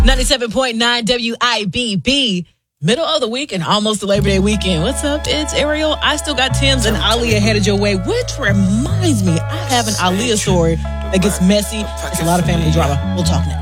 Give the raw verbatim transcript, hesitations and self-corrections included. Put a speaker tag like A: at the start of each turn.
A: ninety-seven point nine W I B B. Middle of the week and almost the Labor Day weekend. What's up? It's Ariel. I still got Tim's and Aaliyah headed your way, which reminds me, I have an Aaliyah story that gets messy. It's a lot of family drama. We'll talk next.